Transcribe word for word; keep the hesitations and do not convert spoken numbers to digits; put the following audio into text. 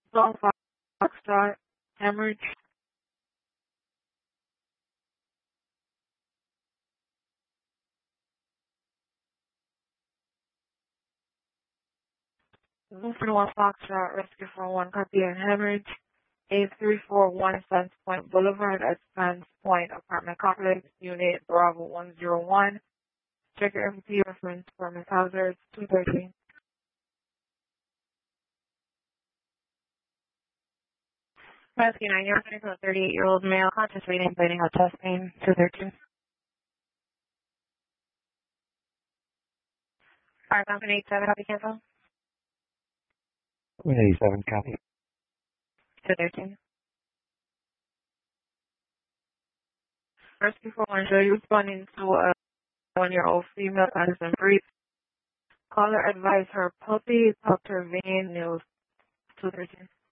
Long Foxtrot, hemorrhage. Move for One Foxtrot, rescue for one copy and hemorrhage. A three four one Sands Point Boulevard at Sands Point Apartment Complex, Unit Bravo one zero one. Check your M P reference for Miss Hauser, two thirteen. Rescue nine, you're referring to a thirty-eight-year-old male, conscious reading, bleeding out chest pain, two thirteen. Fire company eight seven, copy cancel, eighty-seven, copy. two thirteen. Rescue for one, show you responding to a one-year-old female Addison Breed. Caller advised her puppy tucked her vein nails, two thirteen.